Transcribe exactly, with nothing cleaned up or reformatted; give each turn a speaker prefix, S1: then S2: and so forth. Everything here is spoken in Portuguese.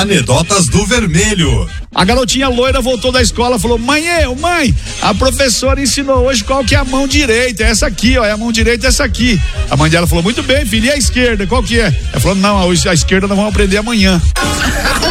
S1: Anedotas do Vermelho.
S2: A garotinha loira voltou da escola, falou: mãe, eu, mãe, a professora ensinou hoje qual que é a mão direita, é essa aqui, ó, é a mão direita, é essa aqui. A mãe dela falou: muito bem, filho, e a esquerda, qual que é? Ela falou: não, a, a esquerda nós vamos aprender amanhã.